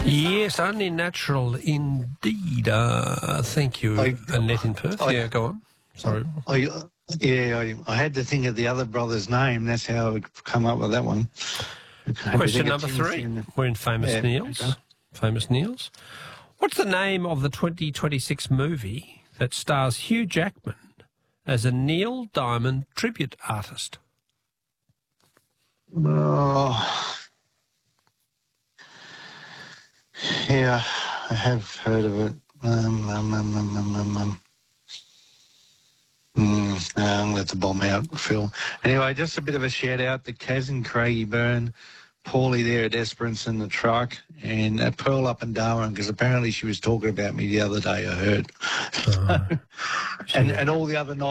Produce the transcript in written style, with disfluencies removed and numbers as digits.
Yes, only natural indeed. Thank you, Annette in Perth. Yeah, go on. Sorry. I had to think of the other brother's name. That's how I would come up with that one. Question number 3. We're in Famous Neils. Okay. Famous Neils. What's the name of the 2026 movie that stars Hugh Jackman as a Neil Diamond tribute artist? Oh, yeah, I have heard of it. I'm going to let the bomb out, Phil. Anyway, just a bit of a shout-out to Kaz and Craigie Byrne, Paulie there at Esperance in the truck, and Pearl up in Darwin, because apparently she was talking about me the other day, I heard. And all the other nights.